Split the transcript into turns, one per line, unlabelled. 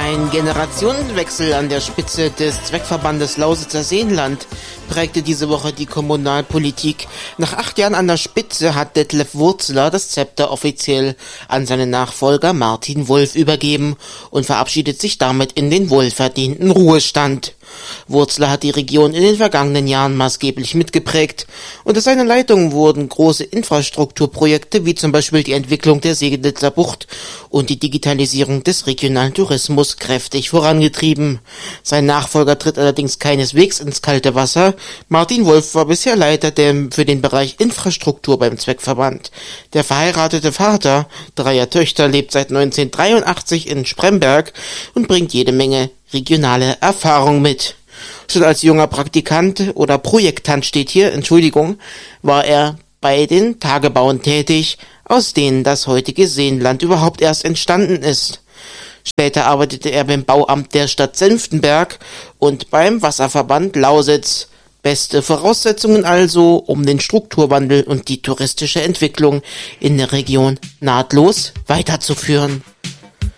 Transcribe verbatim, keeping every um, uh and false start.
Ein Generationenwechsel an der Spitze des Zweckverbandes Lausitzer Seenland prägte diese Woche die Kommunalpolitik. Nach acht Jahren an der Spitze hat Detlef Wurzler das Zepter offiziell an seinen Nachfolger Martin Wolf übergeben und verabschiedet sich damit in den wohlverdienten Ruhestand. Wurzler hat die Region in den vergangenen Jahren maßgeblich mitgeprägt. Unter seiner Leitung wurden große Infrastrukturprojekte wie zum Beispiel die Entwicklung der Segelitzer Bucht und die Digitalisierung des regionalen Tourismus kräftig vorangetrieben. Sein Nachfolger tritt allerdings keineswegs ins kalte Wasser. Martin Wolf war bisher Leiter der, für den Bereich Infrastruktur beim Zweckverband. Der verheiratete Vater dreier Töchter lebt seit neunzehnhundertdreiundachtzig in Spremberg und bringt jede Menge regionale Erfahrung mit. Schon als junger Praktikant oder Projektant steht hier, Entschuldigung, war er bei den Tagebauen tätig, aus denen das heutige Seenland überhaupt erst entstanden ist. Später arbeitete er beim Bauamt der Stadt Senftenberg und beim Wasserverband Lausitz. Beste Voraussetzungen also, um den Strukturwandel und die touristische Entwicklung in der Region nahtlos weiterzuführen.